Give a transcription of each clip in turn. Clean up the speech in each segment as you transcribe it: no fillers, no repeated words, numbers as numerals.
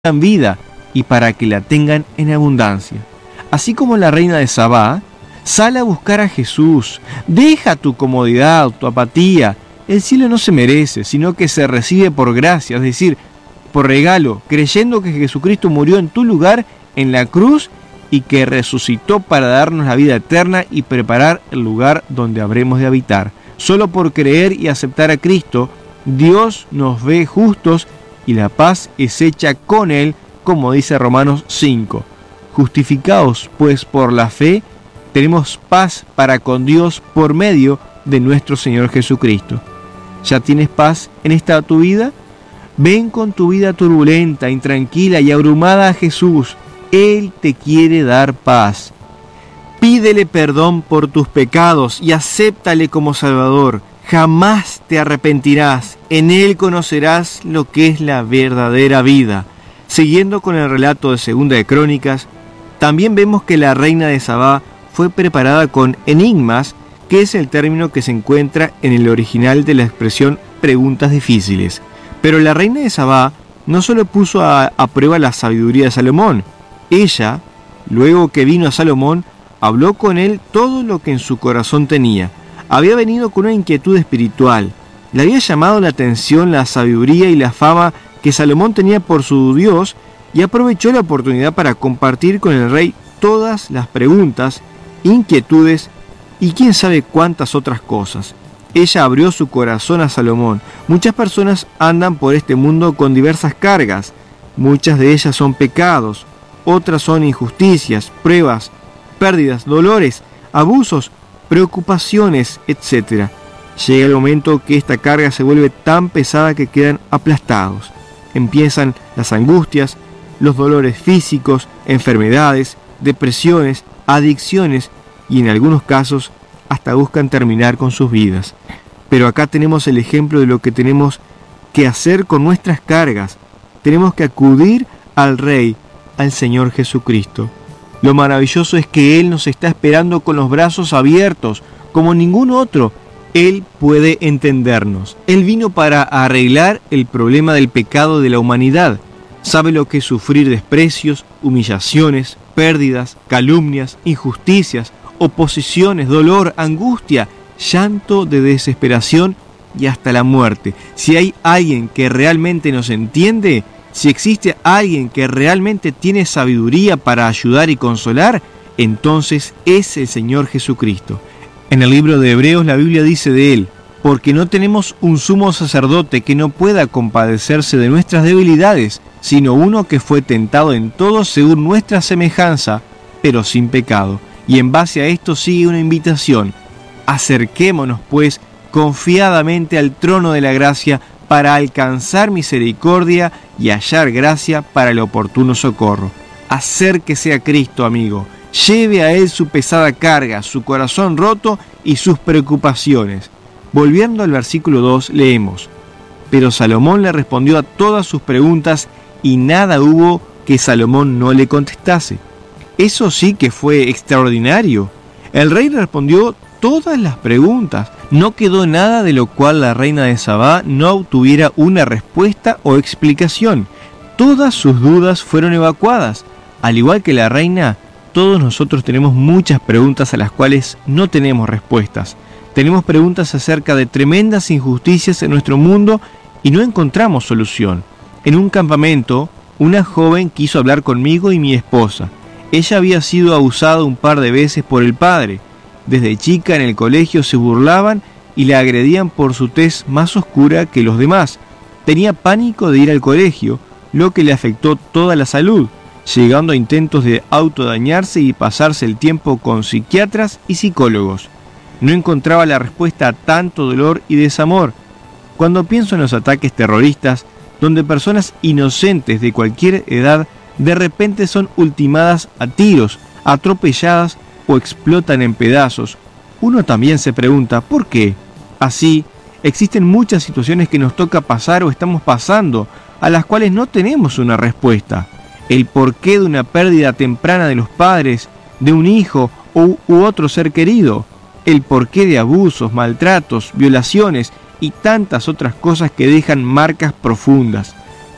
vida y para que la tengan en abundancia. Así como la reina de Sabá, sal a buscar a Jesús, deja tu comodidad, tu apatía. El cielo no se merece, sino que se recibe por gracia, es decir, por regalo, creyendo que Jesucristo murió en tu lugar en la cruz y que resucitó para darnos la vida eterna y preparar el lugar donde habremos de habitar. Solo por creer y aceptar a Cristo, Dios nos ve justos y la paz es hecha con Él, como dice Romanos 5. Justificados pues por la fe, tenemos paz para con Dios por medio de nuestro Señor Jesucristo. ¿Ya tienes paz en esta tu vida? Ven con tu vida turbulenta, intranquila y abrumada a Jesús. Él te quiere dar paz. Pídele perdón por tus pecados y acéptale como Salvador. Jamás te arrepentirás. En Él conocerás lo que es la verdadera vida. Siguiendo con el relato de Segunda de Crónicas, también vemos que la reina de Sabá fue preparada con enigmas, que es el término que se encuentra en el original de la expresión preguntas difíciles. Pero la reina de Sabá no solo puso a prueba la sabiduría de Salomón. Ella, luego que vino a Salomón, habló con él todo lo que en su corazón tenía. Había venido con una inquietud espiritual. Le había llamado la atención la sabiduría y la fama que Salomón tenía por su Dios y aprovechó la oportunidad para compartir con el rey todas las preguntas, inquietudes y quién sabe cuántas otras cosas. Ella abrió su corazón a Salomón. Muchas personas andan por este mundo con diversas cargas. Muchas de ellas son pecados, otras son injusticias, pruebas, pérdidas, dolores, abusos, preocupaciones, etc. Llega el momento que esta carga se vuelve tan pesada que quedan aplastados. Empiezan las angustias, los dolores físicos, enfermedades, depresiones, adicciones y en algunos casos hasta buscan terminar con sus vidas. Pero acá tenemos el ejemplo de lo que tenemos que hacer con nuestras cargas. Tenemos que acudir al Rey, al Señor Jesucristo. Lo maravilloso es que Él nos está esperando con los brazos abiertos, como ningún otro. Él puede entendernos. Él vino para arreglar el problema del pecado de la humanidad. Sabe lo que es sufrir desprecios, humillaciones, pérdidas, calumnias, injusticias, oposiciones, dolor, angustia, llanto de desesperación y hasta la muerte. Si hay alguien que realmente nos entiende, si existe alguien que realmente tiene sabiduría para ayudar y consolar, entonces es el Señor Jesucristo. En el libro de Hebreos la Biblia dice de Él: porque no tenemos un sumo sacerdote que no pueda compadecerse de nuestras debilidades, sino uno que fue tentado en todo según nuestra semejanza, pero sin pecado. Y en base a esto sigue una invitación: acerquémonos pues confiadamente al trono de la gracia para alcanzar misericordia y hallar gracia para el oportuno socorro. Acérquese a Cristo, amigo. Lleve a Él su pesada carga, su corazón roto y sus preocupaciones. Volviendo al versículo 2, leemos: pero Salomón le respondió a todas sus preguntas y nada hubo que Salomón no le contestase. Eso sí que fue extraordinario. El rey respondió todas las preguntas. No quedó nada de lo cual la reina de Sabá no obtuviera una respuesta o explicación. Todas sus dudas fueron evacuadas. Al igual que la reina, todos nosotros tenemos muchas preguntas a las cuales no tenemos respuestas. Tenemos preguntas acerca de tremendas injusticias en nuestro mundo y no encontramos solución. En un campamento, una joven quiso hablar conmigo y mi esposa. Ella había sido abusada un par de veces por el padre. Desde chica en el colegio se burlaban y la agredían por su tez más oscura que los demás. Tenía pánico de ir al colegio, lo que le afectó toda la salud, llegando a intentos de autodañarse y pasarse el tiempo con psiquiatras y psicólogos. No encontraba la respuesta a tanto dolor y desamor. Cuando pienso en los ataques terroristas, donde personas inocentes de cualquier edad de repente son ultimadas a tiros, atropelladas o explotan en pedazos, uno también se pregunta ¿por qué? Así, existen muchas situaciones que nos toca pasar o estamos pasando, a las cuales no tenemos una respuesta. El porqué de una pérdida temprana de los padres, de un hijo u otro ser querido. El porqué de abusos, maltratos, violaciones y tantas otras cosas que dejan marcas profundas.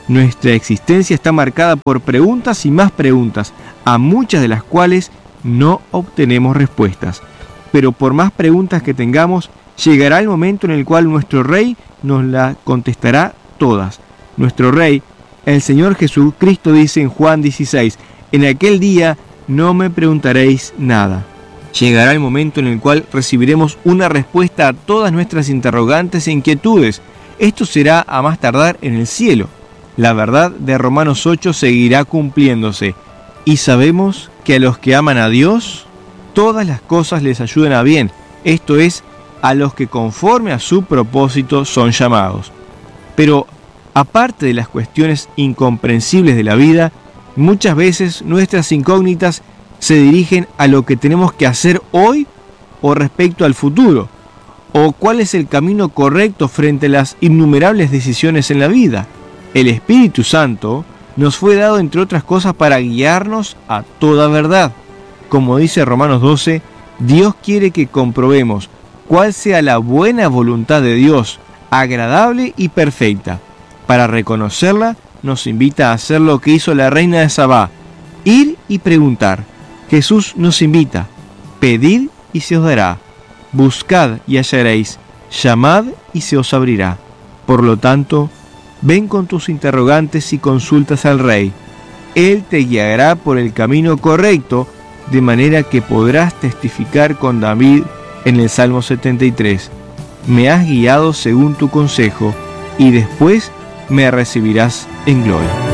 Nuestra existencia está marcada por preguntas y más preguntas, a muchas de las cuales no obtenemos respuestas. Pero por más preguntas que tengamos, llegará el momento en el cual nuestro Rey nos las contestará todas. Nuestro Rey, el Señor Jesucristo, dice en Juan 16, en aquel día no me preguntaréis nada. Llegará el momento en el cual recibiremos una respuesta a todas nuestras interrogantes e inquietudes. Esto será a más tardar en el cielo. La verdad de Romanos 8 seguirá cumpliéndose. Y sabemos que a los que aman a Dios, todas las cosas les ayudan a bien. Esto es, a los que conforme a su propósito son llamados. Pero, aparte de las cuestiones incomprensibles de la vida, muchas veces nuestras incógnitas se dirigen a lo que tenemos que hacer hoy o respecto al futuro, o cuál es el camino correcto frente a las innumerables decisiones en la vida. El Espíritu Santo nos fue dado, entre otras cosas, para guiarnos a toda verdad. Como dice Romanos 12, Dios quiere que comprobemos cuál sea la buena voluntad de Dios, agradable y perfecta. Para reconocerla, nos invita a hacer lo que hizo la reina de Sabá, ir y preguntar. Jesús nos invita, pedid y se os dará, buscad y hallaréis, llamad y se os abrirá. Por lo tanto, ven con tus interrogantes y consultas al Rey. Él te guiará por el camino correcto, de manera que podrás testificar con David en el Salmo 73. Me has guiado según tu consejo, y después me recibirás en gloria.